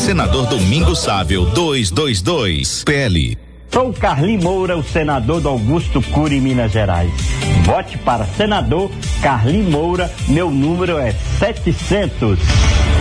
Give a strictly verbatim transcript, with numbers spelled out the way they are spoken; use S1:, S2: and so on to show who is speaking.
S1: Senador Domingos Sávio, duzentos e vinte e dois, P L.
S2: Sou Carlim Moura, o senador do Augusto Cury, Minas Gerais. Vote para senador Carlim Moura, meu número é setecentos.